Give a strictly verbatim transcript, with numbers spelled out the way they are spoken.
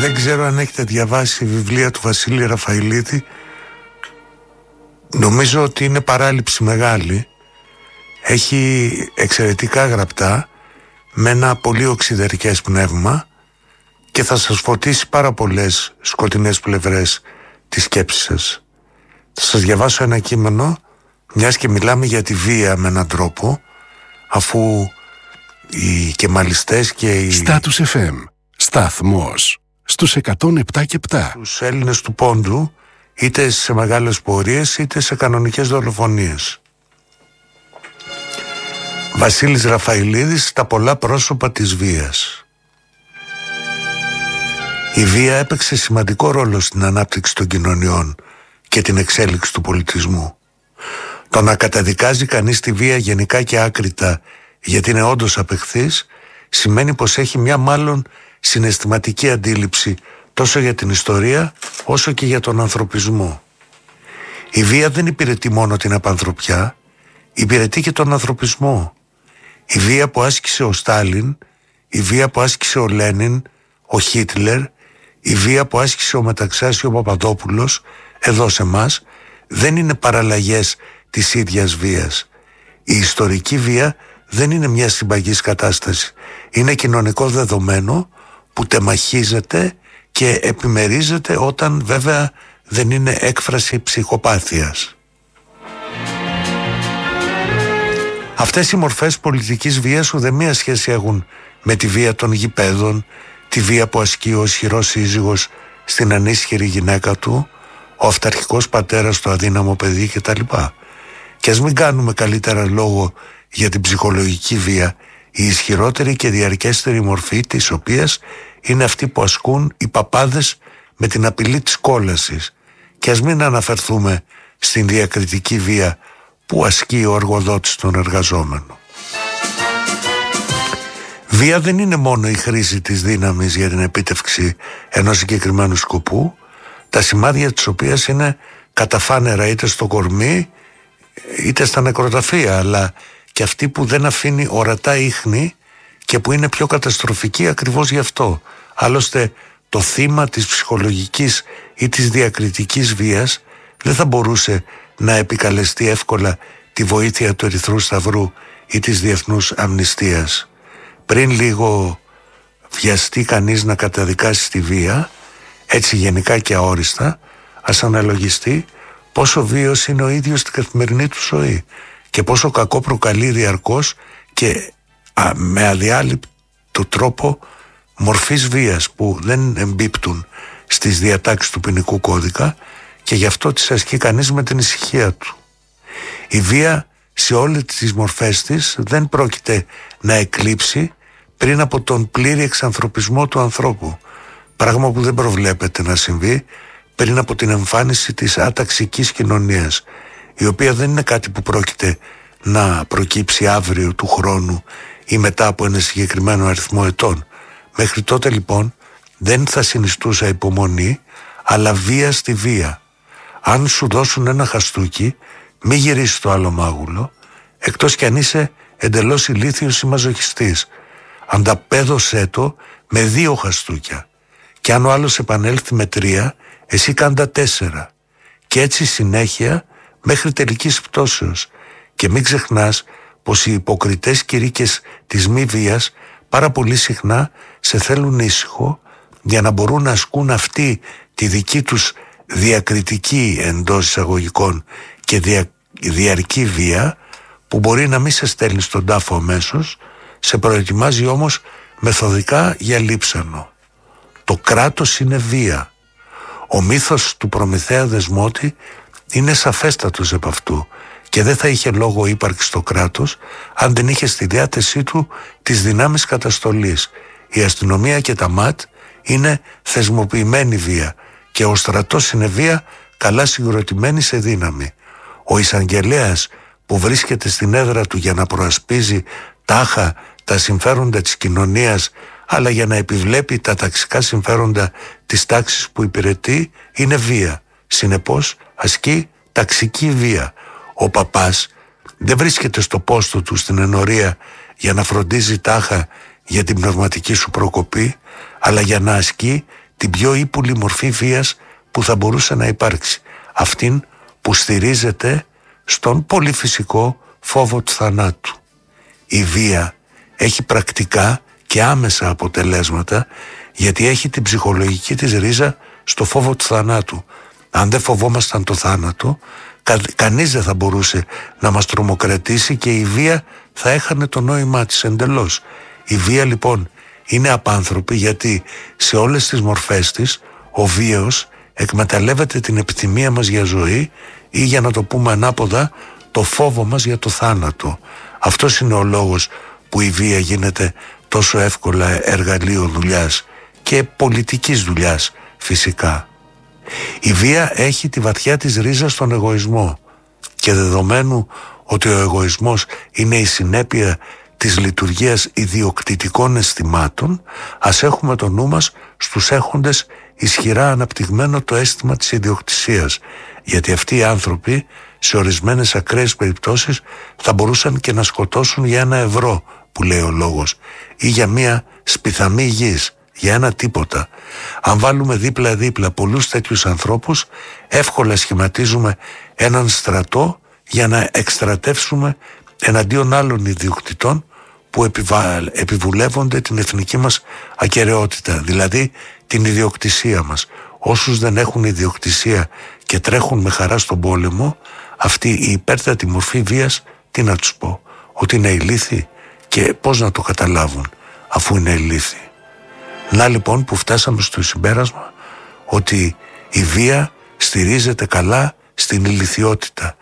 Δεν ξέρω αν έχετε διαβάσει βιβλία του Βασίλη Ραφαηλίδη. Νομίζω ότι είναι παράληψη μεγάλη. Έχει εξαιρετικά γραπτά, με ένα πολύ οξυδερκές πνεύμα, και θα σας φωτίσει πάρα πολλές σκοτεινές πλευρές της σκέψης σας. Θα σας διαβάσω ένα κείμενο, μιας και μιλάμε για τη βία με έναν τρόπο, αφού οι κεμαλιστές και οι... Στάτους εφ εμ, σταθμός στους εκατόν επτά και επτά. Τους Έλληνες του Πόντου, είτε σε μεγάλες πορείες είτε σε κανονικές δολοφονίες. Βασίλης Ραφαηλίδης, τα πολλά πρόσωπα της βίας. Η βία έπαιξε σημαντικό ρόλο στην ανάπτυξη των κοινωνιών και την εξέλιξη του πολιτισμού. Το να καταδικάζει κανείς τη βία γενικά και άκρητα γιατί είναι όντως απεχθής, σημαίνει πως έχει μια μάλλον συναισθηματική αντίληψη τόσο για την ιστορία όσο και για τον ανθρωπισμό. Η βία δεν υπηρετεί μόνο την απανθρωπιά, υπηρετεί και τον ανθρωπισμό. Η βία που άσκησε ο Στάλιν, η βία που άσκησε ο Λένιν, ο Χίτλερ, η βία που άσκησε ο Μεταξάς ο Παπαδόπουλος εδώ σε μας, δεν είναι παραλλαγές της ίδιας βίας. Η ιστορική βία δεν είναι μια συμπαγής κατάσταση. Είναι κοινωνικό δεδομένο που τεμαχίζεται και επιμερίζεται όταν βέβαια δεν είναι έκφραση ψυχοπάθειας. Αυτές οι μορφές πολιτικής βίας ουδέμια σχέση έχουν με τη βία των γηπέδων, τη βία που ασκεί ο ισχυρός σύζυγος στην ανίσχυρη γυναίκα του, ο αυταρχικός πατέρας στο αδύναμο παιδί κτλ. Και ας μην κάνουμε καλύτερα λόγο για την ψυχολογική βία, η ισχυρότερη και διαρκέστερη μορφή της οποίας είναι αυτή που ασκούν οι παπάδες με την απειλή της κόλασης. Και ας μην αναφερθούμε στην διακριτική βία που ασκεί ο εργοδότης τον εργαζόμενο. Βία δεν είναι μόνο η χρήση της δύναμης για την επίτευξη ενός συγκεκριμένου σκοπού, τα σημάδια της οποίας είναι καταφάνερα είτε στο κορμί είτε στα νεκροταφεία, αλλά και αυτή που δεν αφήνει ορατά ίχνη και που είναι πιο καταστροφική ακριβώς γι' αυτό. Άλλωστε το θύμα της ψυχολογικής ή της διακριτικής βίας δεν θα μπορούσε να επικαλεστεί εύκολα τη βοήθεια του Ερυθρού Σταυρού ή της Διεθνούς Αμνηστίας. Πριν λίγο βιαστεί κανείς να καταδικάσει τη βία, έτσι γενικά και αόριστα, ας αναλογιστεί πόσο βίος είναι ο ίδιος στην καθημερινή του ζωή και πόσο κακό προκαλεί διαρκώς και α, με αδιάλειπτο τρόπο μορφής βίας που δεν εμπίπτουν στις διατάξεις του ποινικού κώδικα και γι' αυτό τις ασκεί κανείς με την ησυχία του. Η βία σε όλες τις μορφές της δεν πρόκειται να εκλείψει πριν από τον πλήρη εξανθρωπισμό του ανθρώπου, πράγμα που δεν προβλέπεται να συμβεί πριν από την εμφάνιση της αταξικής κοινωνίας, η οποία δεν είναι κάτι που πρόκειται να προκύψει αύριο του χρόνου ή μετά από ένα συγκεκριμένο αριθμό ετών. Μέχρι τότε λοιπόν δεν θα συνιστούσα υπομονή, αλλά βία στη βία. Αν σου δώσουν ένα χαστούκι, μη γυρίσεις το άλλο μάγουλο, εκτός κι αν είσαι εντελώς ηλίθιος ή μαζοχιστής. Ανταπέδωσέ το με δύο χαστούκια, και αν ο άλλος επανέλθει με τρία, εσύ κάντα τέσσερα, και έτσι συνέχεια μέχρι τελικής πτώσεως. Και μην ξεχνάς πως οι υποκριτές κηρύκες της μη βίας πάρα πολύ συχνά σε θέλουν ήσυχο για να μπορούν να ασκούν αυτή τη δική τους διακριτική εντός εισαγωγικών και δια, διαρκή βία, που μπορεί να μην σε στέλνει στον τάφο αμέσως, σε προετοιμάζει όμως μεθοδικά για λείψανο. Το κράτος είναι βία. Ο μύθος του Προμηθέα Δεσμότη είναι σαφέστατος επ' αυτού και δεν θα είχε λόγο ύπαρξη στο κράτος αν δεν είχε στη διάθεσή του τις δυνάμεις καταστολής. Η αστυνομία και τα ΜΑΤ είναι θεσμοποιημένη βία και ο στρατός είναι βία καλά συγκροτημένη σε δύναμη. Ο εισαγγελέας που βρίσκεται στην έδρα του για να προασπίζει τάχα τα συμφέροντα της κοινωνίας, αλλά για να επιβλέπει τα ταξικά συμφέροντα της τάξης που υπηρετεί, είναι βία. Συνεπώς ασκεί ταξική βία. Ο παπάς δεν βρίσκεται στο πόστο του στην ενορία για να φροντίζει τάχα για την πνευματική σου προκοπή, αλλά για να ασκεί την πιο ύπουλη μορφή βίας που θα μπορούσε να υπάρξει. Αυτήν που στηρίζεται στον πολύ φυσικό φόβο του θανάτου. Η βία έχει πρακτικά και άμεσα αποτελέσματα, γιατί έχει την ψυχολογική της ρίζα στο φόβο του θανάτου. Αν δεν φοβόμασταν το θάνατο, κα, κανείς δεν θα μπορούσε να μας τρομοκρατήσει και η βία θα έχανε το νόημά της εντελώς. Η βία λοιπόν είναι απάνθρωπη, γιατί σε όλες τις μορφές της ο βίαιος εκμεταλλεύεται την επιθυμία μας για ζωή ή, για να το πούμε ανάποδα, το φόβο μας για το θάνατο. Αυτός είναι ο λόγος που η βία γίνεται τόσο εύκολα εργαλείο δουλειάς και πολιτικής δουλειάς φυσικά. Η βία έχει τη βαθιά της ρίζα στον εγωισμό, και δεδομένου ότι ο εγωισμός είναι η συνέπεια της λειτουργίας ιδιοκτητικών αισθημάτων, ας έχουμε το νου μας στους έχοντες ισχυρά αναπτυγμένο το αίσθημα της ιδιοκτησίας, γιατί αυτοί οι άνθρωποι σε ορισμένες ακραίες περιπτώσεις θα μπορούσαν και να σκοτώσουν για ένα ευρώ, που λέει ο λόγος, ή για μια σπιθαμή γης, για ένα τίποτα. Αν βάλουμε δίπλα-δίπλα πολλούς τέτοιους ανθρώπους, εύκολα σχηματίζουμε έναν στρατό για να εκστρατεύσουμε εναντίον άλλων ιδιοκτητών που επιβα... επιβουλεύονται την εθνική μας ακεραιότητα, δηλαδή την ιδιοκτησία μας. Όσους δεν έχουν ιδιοκτησία και τρέχουν με χαρά στον πόλεμο, αυτή η υπέρτατη μορφή βίας, τι να τους πω, ότι είναι ηλίθιοι, και πώς να το καταλάβουν αφού είναι ηλίθιοι. Να λοιπόν που φτάσαμε στο συμπέρασμα ότι η βία στηρίζεται καλά στην ηλιθιότητα.